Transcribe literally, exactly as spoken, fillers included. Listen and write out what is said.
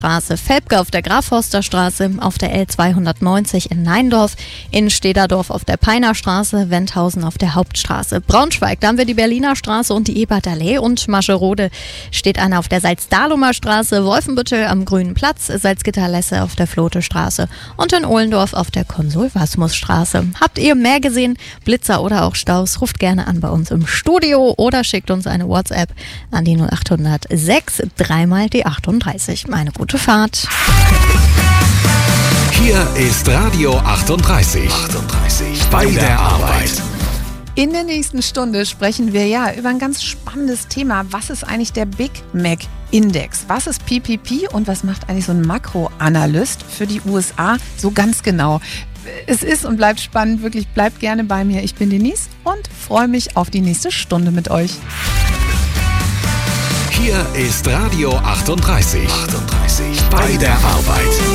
Straße, Velpke auf der Grafforster-Straße, auf der L zweihundertneunzig in Neindorf, in Stederdorf auf der Peinerstraße, Wendhausen auf der Hauptstraße. Braunschweig, da haben wir die Berliner Straße und die Ebertallee und Mascherode steht einer auf der Salzdahlumer Straße, Wolfenbüttel am Grünen Platz, Salzgitter-Lesse auf der Flote-Straße und in Ohlendorf auf der Konsul-Wasmus-Straße. Habt ihr mehr gesehen, Blitzer oder auch Staus, ruft gerne an bei uns im Studio oder schickt uns eine WhatsApp an die null acht null null sechs, dreimal die achtunddreißig. Eine gute Fahrt. Hier ist Radio achtunddreißig. achtunddreißig bei der Arbeit. In der nächsten Stunde sprechen wir ja über ein ganz spannendes Thema. Was ist eigentlich der Big Mac Index? Was ist P P P und was macht eigentlich so ein Makroanalyst für die U S A so ganz genau? Es ist und bleibt spannend, wirklich bleibt gerne bei mir. Ich bin Denise und freue mich auf die nächste Stunde mit euch. Hier ist Radio achtunddreißig. achtunddreißig bei der Arbeit.